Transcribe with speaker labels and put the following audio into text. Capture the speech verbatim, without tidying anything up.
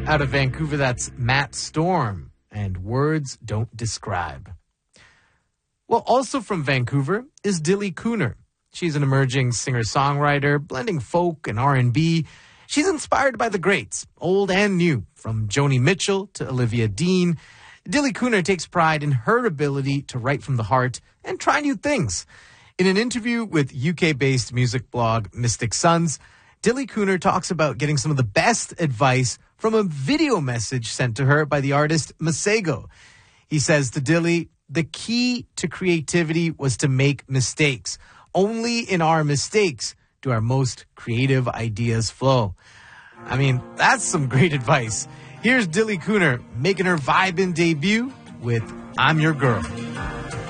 Speaker 1: Out of Vancouver, that's Matt Storm, and Words Don't Describe. Well, also from Vancouver is Dilly Cooner. She's an emerging singer-songwriter, blending folk and R and B. She's inspired by the greats, old and new, from Joni Mitchell to Olivia Dean. Dilly Cooner takes pride in her ability to write from the heart and try new things. In an interview with U K-based music blog Mystic Sons, Dilly Cooner talks about getting some of the best advice from a video message sent to her by the artist Masego. He says to Dilly, the key to creativity was to make mistakes. Only in our mistakes do our most creative ideas flow. I mean, that's some great advice. Here's Dilly Cooner making her vibin' debut with I'm Your Girl.